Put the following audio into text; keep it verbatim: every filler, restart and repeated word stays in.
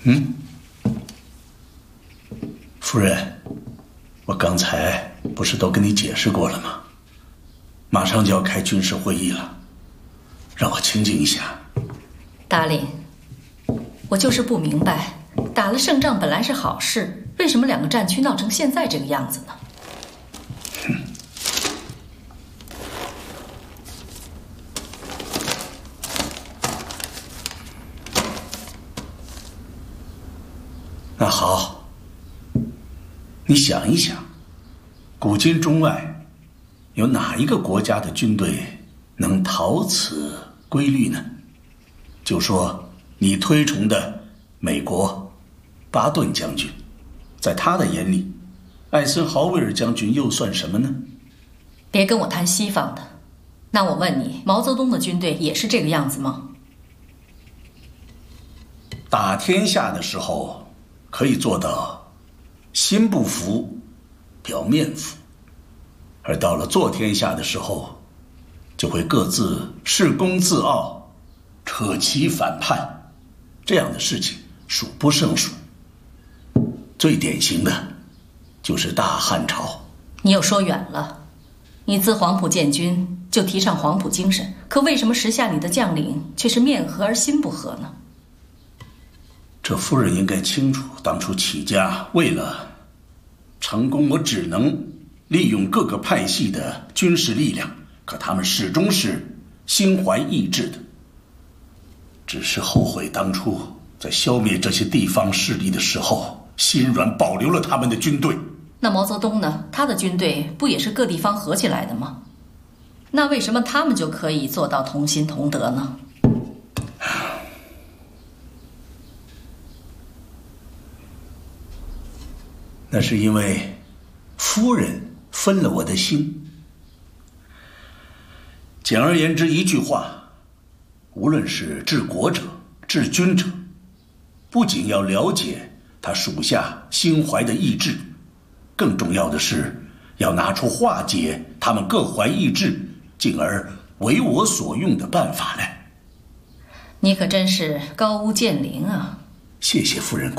嗯，夫人，我刚才不是都跟你解释过了吗？马上就要开军事会议了，让我清静一下。 达令，我就是不明白，打了胜仗本来是好事，为什么两个战区闹成现在这个样子呢？ 哼。那好，你想一想，古今中外，有哪一个国家的军队能逃此规律呢？就说你推崇的美国巴顿将军，在他的眼里，艾森豪威尔将军又算什么呢？ 别跟我谈西方的，那我问你，毛泽东的军队也是这个样子吗？ 打天下的时候可以做到心不服，表面服，而到了做天下的时候，就会各自恃功自傲，扯旗反叛，这样的事情数不胜数。最典型的就是大汉朝。 你又说远了，你自黄埔建军就提倡黄埔精神，可为什么时下你的将领却是面和而心不和呢？ 这夫人应该清楚，当初起家为了成功，我只能利用各个派系的军事力量，可他们始终是心怀异志的。只是后悔当初在消灭这些地方势力的时候，心软保留了他们的军队。 那毛泽东呢？他的军队不也是各地方合起来的吗？那为什么他们就可以做到同心同德呢？ 那是因为夫人分了我的心。简而言之，一句话，无论是治国者、治军者，不仅要了解他属下心怀的意志，更重要的是要拿出化解他们各怀意志，进而为我所用的办法来。 你可真是高屋建瓴啊！ 谢谢夫人。